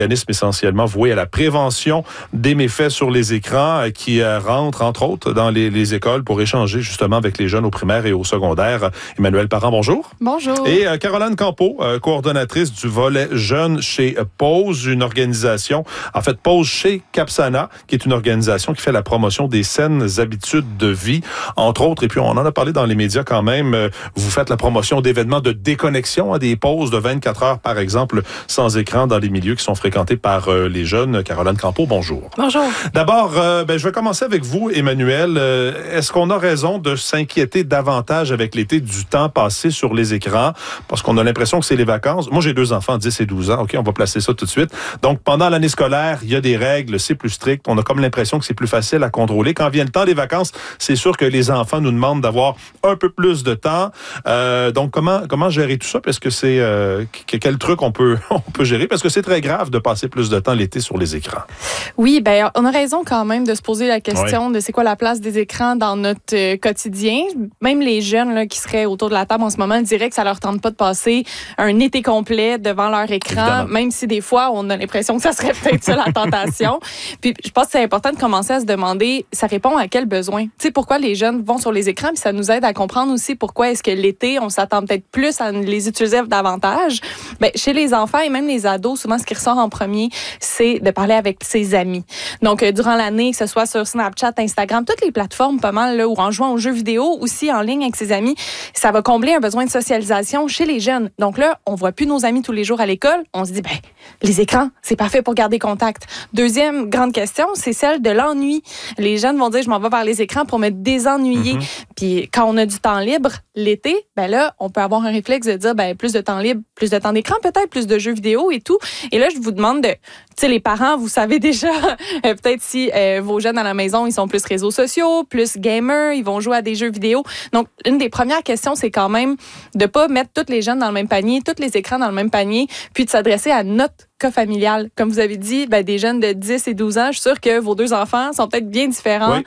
organisme essentiellement voué à la prévention des méfaits sur les écrans qui rentre, entre autres, dans les écoles pour échanger justement avec les jeunes au primaire et au secondaire. Emmanuelle Parent, bonjour. Bonjour. Et Caroline Campeau, coordonnatrice du volet jeunes chez Pause, une organisation, en fait Pause chez Capsana, qui est une organisation qui fait la promotion des saines habitudes de vie, entre autres. Et puis on en a parlé dans les médias quand même. Vous faites la promotion d'événements de déconnexion, des pauses de 24 heures, par exemple, sans écran dans les milieux qui sont fréquentés par les jeunes. Caroline Campeau, bonjour. Bonjour. D'abord, je vais commencer avec vous, Emmanuelle. Est-ce qu'on a raison de s'inquiéter davantage avec l'été du temps passé sur les écrans? Parce qu'on a l'impression que c'est les vacances. Moi, j'ai 2 enfants, 10 et 12 ans. OK, on va placer ça tout de suite. Donc, pendant l'année scolaire, il y a des règles, c'est plus strict. On a comme l'impression que c'est plus facile à contrôler. Quand vient le temps des vacances, c'est sûr que les enfants nous demandent d'avoir un peu plus de temps. Donc, comment gérer tout ça? Parce que c'est... quel truc on peut gérer? Parce que c'est très grave de passer plus de temps l'été sur les écrans. Oui, ben on a raison quand même de se poser la question de c'est quoi la place des écrans dans notre quotidien. Même les jeunes là, qui seraient autour de la table en ce moment diraient que ça leur tente pas de passer un été complet devant leur écran, évidemment. Même si des fois, on a l'impression que ça serait peut-être ça la tentation. Puis je pense que c'est important de commencer à se demander, ça répond à quel besoin? Tu sais, pourquoi les jeunes vont sur les écrans? Puis ça nous aide à comprendre aussi pourquoi est-ce que l'été, on s'attend peut-être plus à les utiliser davantage. Ben, chez les enfants et même les ados, souvent, ce qui ressort en premier, c'est de parler avec ses amis. Donc, durant l'année, que ce soit sur Snapchat, Instagram, toutes les plateformes, pas mal, là, ou en jouant aux jeux vidéo, aussi en ligne avec ses amis, ça va combler un besoin de socialisation chez les jeunes. Donc là, on voit plus nos amis tous les jours à l'école. On se dit, ben, les écrans, c'est parfait pour garder contact. Deuxième grande question, c'est celle de l'ennui. Les jeunes vont dire, je m'en vais vers les écrans pour me désennuyer. Puis quand on a du temps libre, l'été, ben là, on peut avoir un réflexe de dire, ben, plus de temps libre, plus de temps d'écran, peut-être plus de jeux vidéo et tout. Et là, je vous demande de, tu sais, les parents, vous savez déjà, peut-être si vos jeunes à la maison, ils sont plus réseaux sociaux, plus gamers, ils vont jouer à des jeux vidéo. Donc, une des premières questions, c'est quand même de pas mettre tous les jeunes dans le même panier, tous les écrans dans le même panier, puis de s'adresser à notre cas familial. Comme vous avez dit, ben, des jeunes de 10 et 12 ans, je suis sûre que vos 2 enfants sont peut-être bien différents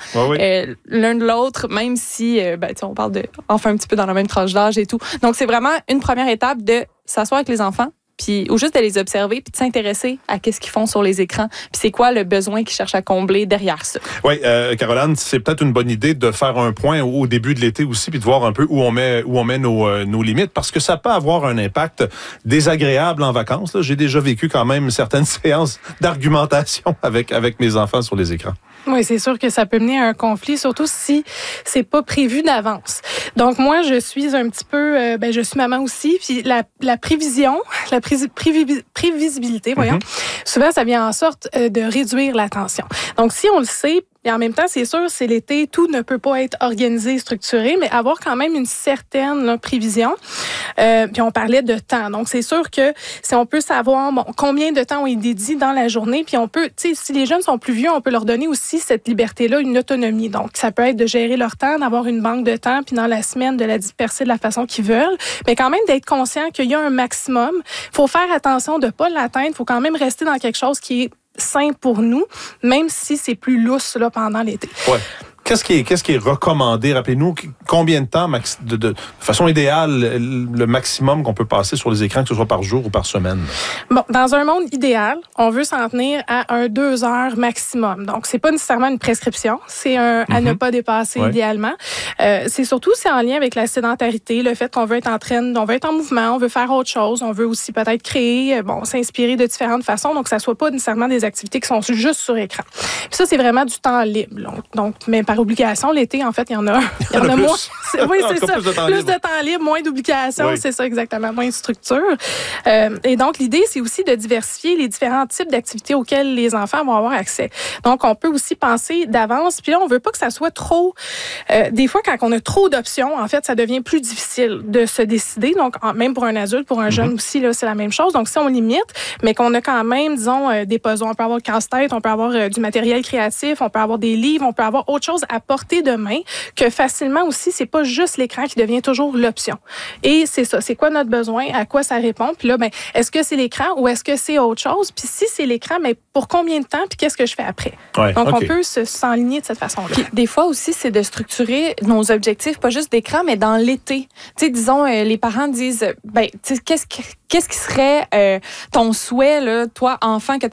l'un de l'autre, même si on parle de enfin un petit peu dans la même tranche d'âge et tout. Donc, c'est vraiment une première étape de s'asseoir avec les enfants, puis ou juste de les observer, puis de s'intéresser à qu'est-ce qu'ils font sur les écrans, puis c'est quoi le besoin qu'ils cherchent à combler derrière ça. Oui, Caroline, c'est peut-être une bonne idée de faire un point au début de l'été aussi, puis de voir un peu où on met nos limites, parce que ça peut avoir un impact désagréable en vacances. Là. J'ai déjà vécu quand même certaines séances d'argumentation avec mes enfants sur les écrans. Oui, c'est sûr que ça peut mener à un conflit, surtout si c'est pas prévu d'avance. Donc moi, je suis un petit peu, je suis maman aussi, puis la prévision, la prévisibilité, voyons, souvent ça vient en sorte de réduire la tension. Donc si on le sait, et en même temps, c'est sûr, c'est l'été, tout ne peut pas être organisé, structuré, mais avoir quand même une certaine prévision. Puis on parlait de temps. Donc, c'est sûr que si on peut savoir combien de temps on est dédié dans la journée, puis on peut, tu sais, si les jeunes sont plus vieux, on peut leur donner aussi cette liberté-là, une autonomie. Donc, ça peut être de gérer leur temps, d'avoir une banque de temps, puis dans la semaine, de la disperser de la façon qu'ils veulent, mais quand même d'être conscient qu'il y a un maximum. Il faut faire attention de ne pas l'atteindre. Il faut quand même rester dans quelque chose qui est sain pour nous, même si c'est plus lousse là, pendant l'été. Ouais. Qu'est-ce qui est recommandé? Rappelez-nous combien de temps, de façon idéale, le maximum qu'on peut passer sur les écrans, que ce soit par jour ou par semaine? Bon, dans un monde idéal, on veut s'en tenir à 2 heures maximum. Donc, c'est pas nécessairement une prescription, c'est à ne pas dépasser idéalement. C'est surtout, c'est en lien avec la sédentarité, le fait qu'on veut être on veut être en mouvement, on veut faire autre chose, on veut aussi peut-être créer, s'inspirer de différentes façons, donc ça soit pas nécessairement des activités qui sont juste sur écran. Puis ça, c'est vraiment du temps libre. Donc, mais par obligation, l'été, en fait, il y en a moins. Oui, c'est ça. Plus de temps libre, moins d'obligations, c'est ça exactement, moins de structure. Et donc, l'idée, c'est aussi de diversifier les différents types d'activités auxquelles les enfants vont avoir accès. Donc, on peut aussi penser d'avance. Puis là, on veut pas que ça soit trop... des fois, quand on a trop d'options, en fait, ça devient plus difficile de se décider. Donc, même pour un adulte, pour un jeune aussi, là, c'est la même chose. Donc, si on limite, mais qu'on a quand même, disons, des puzzles, on peut avoir le casse-tête, on peut avoir du matériel créatif, on peut avoir des livres, on peut avoir autre chose à portée de main, que facilement aussi, c'est pas juste l'écran qui devient toujours l'option. Et c'est ça, c'est quoi notre besoin, à quoi ça répond, puis là, est-ce que c'est l'écran ou est-ce que c'est autre chose? Puis si c'est l'écran, pour combien de temps, puis qu'est-ce que je fais après? Ouais, donc, on peut s'enligner de cette façon-là. Puis, des fois aussi, c'est de structurer nos objectifs, pas juste d'écran, mais dans l'été. Tu sais, disons, les parents disent, qu'est-ce qui serait ton souhait, là, toi, enfant, que